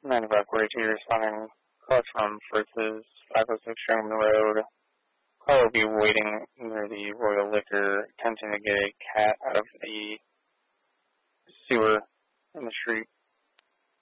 95 42, responding call from versus 506 Sherman Road. Call will be waiting near the Royal Liquor, attempting to get a cat out of the sewer in the street.